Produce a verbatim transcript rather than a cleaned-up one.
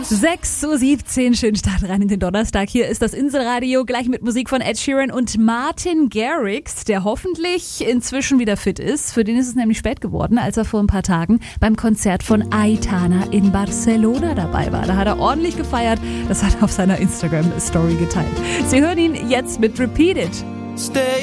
sechs Uhr siebzehn, schönen Start rein in den Donnerstag. Hier ist das Inselradio, gleich mit Musik von Ed Sheeran und Martin Garrix, der hoffentlich inzwischen wieder fit ist. Für den ist es nämlich spät geworden, als er vor ein paar Tagen beim Konzert von Aitana in Barcelona dabei war. Da hat er ordentlich gefeiert, das hat er auf seiner Instagram-Story geteilt. Sie hören ihn jetzt mit Repeat It. Stay